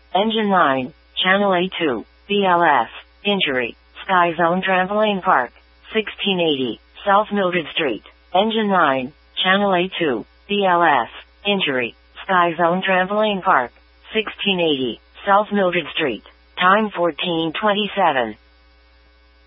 Engine 9, Channel A2, BLS, Injury, Sky Zone Trampoline Park, 1680, South Mildred Street. Engine 9, Channel A2, BLS, Injury, Sky Zone Trampoline Park, 1680, South Mildred Street. Time 14:27.